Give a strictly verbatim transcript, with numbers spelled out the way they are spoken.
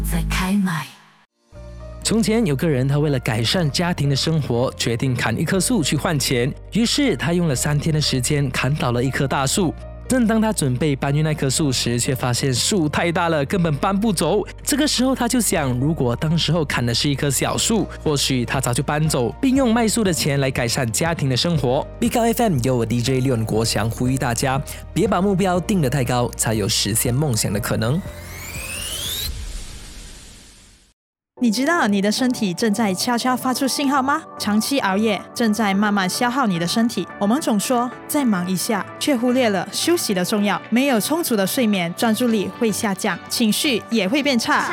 再开麦。 从前有个人，他为了改善家庭的生活，决定砍一棵树去换钱。于是他用了三天的时间砍倒了一棵大树。正当他准备搬运那棵树时，却发现树太大了，根本搬不走。这个时候他就想，如果当时候砍的是一棵小树，或许他早就搬走，并用卖树的钱来改善家庭的生活。 B 高 F M 由我 D J 廖国强呼吁大家，别把目标定得太高，才有实现梦想的可能。 你知道你的身体正在悄悄发出信号吗？长期熬夜正在慢慢消耗你的身体。我们总说再忙一下，却忽略了休息的重要。没有充足的睡眠，专注力会下降，情绪也会变差。